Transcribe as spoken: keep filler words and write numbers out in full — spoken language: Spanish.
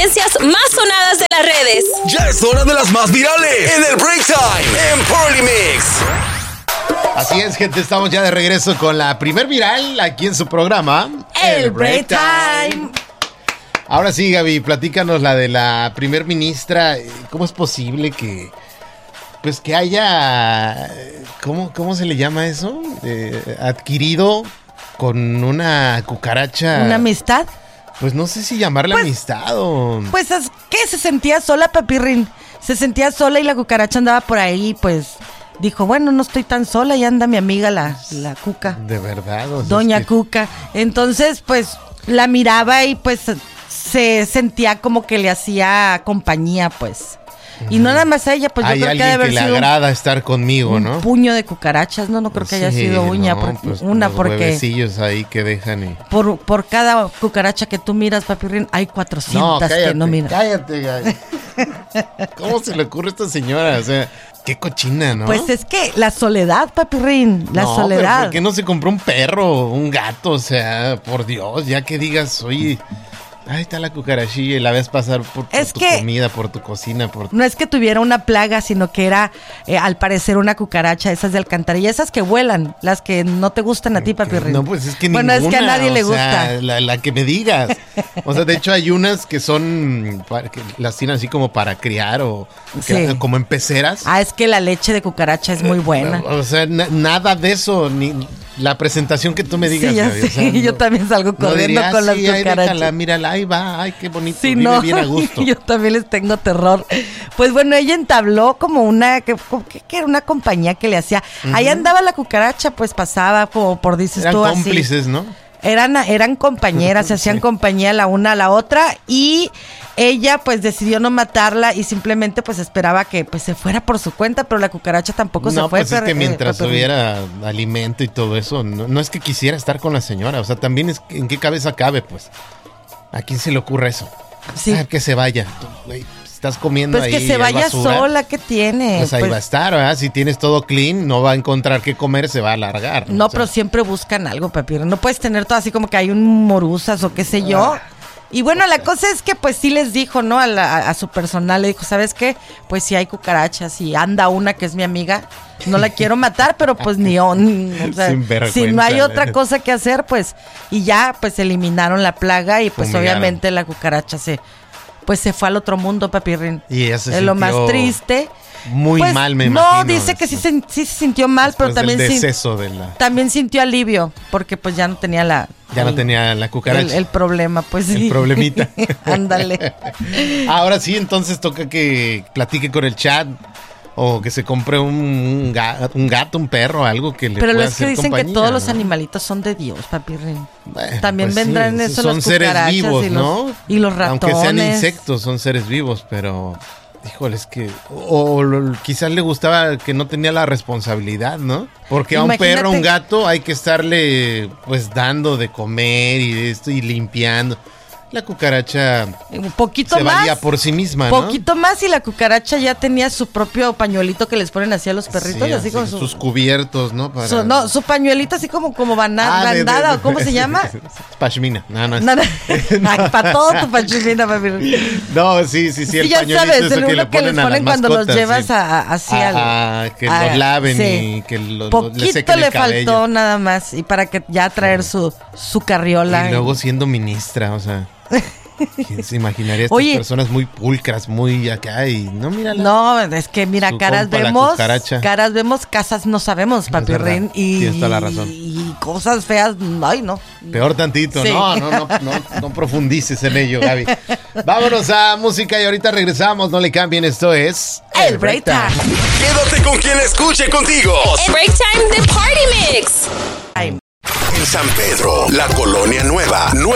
tendencias más sonadas de las redes. Ya es hora de las más virales en el Break Time en Party Mix. Así es, gente, estamos ya de regreso con la primer viral aquí en su programa, El Break Time. Ahora sí, Gaby, platícanos la de la primer ministra. ¿Cómo es posible que, pues, que haya, ¿cómo, cómo se le llama eso? Eh, adquirido con una cucaracha. ¿Una amistad? Pues no sé si llamarla Pues- amistad o... Pues es que se sentía sola, Papirrín. Se sentía sola y la cucaracha andaba por ahí, pues dijo, bueno, no estoy tan sola, y anda mi amiga la, la Cuca. De verdad. O sea, Doña es que- Cuca. Entonces, pues, la miraba y pues se sentía como que le hacía compañía, pues. Y no nada más a ella, pues yo Hay creo que alguien ha de haber que le sido un, agrada estar conmigo, un ¿no? puño de cucarachas, no, no creo que haya Sí, sido uña, no, porque- pues, una, los porque huevecillos ahí que dejan y... por, por cada cucaracha que tú miras, Papirrín, hay cuatrocientas No, cállate, que no miras. cállate, Gaby. ¿Cómo se le ocurre a esta señora? O sea, qué cochina, ¿no? Pues es que la soledad, Papirrín, la no, pero soledad. ¿por qué no se compró un perro, un gato? O sea, por Dios, ya que digas, oye, ahí está la cucarachilla y la ves pasar por, por Es tu que- comida, por tu cocina, por... No es que tuviera una plaga, sino que era, eh, al parecer, una cucaracha, esas de alcantarilla, esas que vuelan, las que no te gustan a ti, Papirrín. No, pues es que Bueno, ninguna, es que a nadie o le sea, gusta. La, la que me digas. O sea, de hecho hay unas que son, para- que las tienen así como para criar o que- Sí. como en peceras. Ah, es que la leche de cucaracha es muy buena. O sea, na- nada de eso, ni la presentación que tú me digas. Sí, ya Gaby, o sé, sea, yo no- también salgo no corriendo diría, con las "Sí, ay, cucarachas. déjala, mírala, ahí va, ay, qué bonito, Sí, vive no, bien a gusto. yo también les tengo terror. Pues bueno, ella entabló como una, que, que, que era una compañía que le hacía. Ahí andaba la cucaracha, pues pasaba como por dices Eran tú así. cómplices, ¿no? Eran, eran compañeras, se hacían Sí. compañía la una a la otra y ella pues decidió no matarla y simplemente pues esperaba que pues se fuera por su cuenta, pero la cucaracha tampoco se No, fue. pues es pero, que eh, mientras pero- hubiera alimento y todo eso, no, no es que quisiera estar con la señora, o sea, también es que en qué cabeza cabe, pues. ¿A quién se le ocurre eso? Sí. Ah, que se vaya. Tú, güey, estás comiendo Pues ahí. que se hay vaya basura, sola, ¿qué tiene? Pues ahí Pues, va a estar, ¿verdad? Si tienes todo clean, no va a encontrar qué comer, se va a alargar. no, O sea, pero siempre buscan algo, Papiro. No puedes tener todo así como que hay un morusas o qué sé yo. Y bueno, la cosa es que pues sí les dijo, ¿no? A, la- a su personal, le dijo, ¿sabes qué? Pues sí hay cucarachas y anda una que es mi amiga. No la quiero matar, pero pues ni, o- ni- o sea, Sinvergüenza, si no hay otra ¿eh? cosa que hacer, pues, y ya pues eliminaron la plaga y pues Fumigaron. obviamente la cucaracha se, pues se fue al otro mundo, Papirrín. Y ella se Es lo más sintió triste. Muy Pues, mal, me no, imagino. dice que sí después- se, sí se sintió mal, pero después también, del sin- deceso de la... también sintió alivio, porque pues ya no tenía la... Ya no el- tenía la cucaracha. el, el problema, pues sí. El problemita. Ándale. Ahora sí, entonces toca que platique con el chat o que se compre un, un ga- un gato, un perro, algo que le Pero pueda es que hacer dicen que compañía, todos los ¿no? animalitos son de Dios, Papirrín. Bueno, También pues vendrán sí, eso son las seres cucarachas vivos, y los- ¿no? y los Aunque sean ratones. insectos, son seres vivos, pero híjole, es que o, o lo- quizás le gustaba que no tenía la responsabilidad, ¿no? Porque a un Imagínate. perro, a un gato hay que estarle pues dando de comer y esto y limpiando. La cucaracha Un poquito se más. valía por sí misma, ¿no? Poquito más y la cucaracha ya tenía su propio pañuelito que les ponen así a los perritos, Sí, así con su, sus cubiertos, ¿no? Para- su- no, su pañuelito así como, como bana- Ah, de- de- bandada, de- o ¿cómo se llama? Pashmina. No, no. es- Nada. Ay, para todo tu pachimina, Papirrín. No, sí, sí, sí, el Sí, ya pañuelito sabes, ese el que le uno que les ponen a las ponen cuando los mascotas, llevas sí. a, a- así al- Ah, ah, que a- los laven sí. y que lo, lo- le Poquito sequen le el cabello. faltó nada más y para que ya traer su, su carriola. Y luego siendo ministra, o sea, ¿quién se imaginaría estas Oye. personas muy pulcras, muy acá y no, mira. No, es que mira, Su caras compa, la vemos, cucaracha. caras vemos, casas no sabemos, Papirrín. verdad, Y, tienes toda la razón. y cosas feas, ay no. Peor tantito, Sí. no, no, no, no, no profundices en ello, Gaby. Vámonos a música y ahorita regresamos, no le cambien, esto es... El Break Time. Quédate con quien escuche contigo. El Break Time de Party Mix. Ay, En San Pedro, la Colonia Nueva.